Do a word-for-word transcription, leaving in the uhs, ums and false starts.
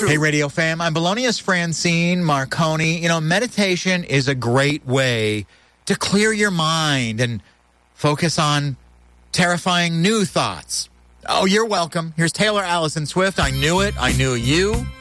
true. Hey, Radio Fam, I'm Bologna's Francine Marconi. You know, meditation is a great way to clear your mind and focus on terrifying new thoughts. Oh, you're welcome. Here's Taylor Allison Swift. I knew it. I knew you.